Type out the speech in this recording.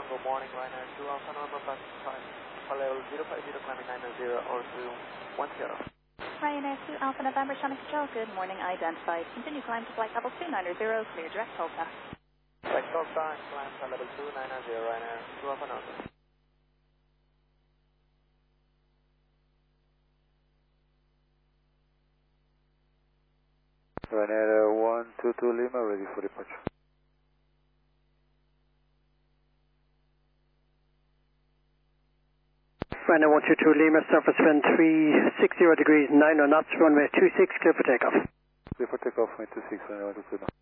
Tango, morning, Ryanair 2 Alpha November, passing level 050, climbing 990 or 210. Ryanair 2 Alpha November, Traffic Control, good morning, identified. Continue climb to flight level 290, clear direct hold path. Direct hold path, climb to level 290, Ryanair 2 Alpha November. Ryanair 122 Lima, ready for departure. Ryanair 122 Lima, surface wind 360 degrees, 9 knots, runway 26, clear for takeoff. Clear for takeoff, 26, Ryanair 122 Lima.